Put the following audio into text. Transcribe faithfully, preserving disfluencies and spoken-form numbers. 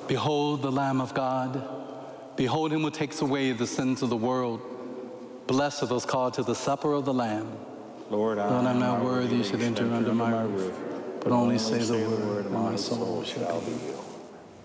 Behold the Lamb of God. Behold him who takes away the sins of the world. Blessed are those called to the supper of the Lamb. Lord, I Lord, I'm not worthy you should enter under my roof, but only say the word, and my soul shall be healed.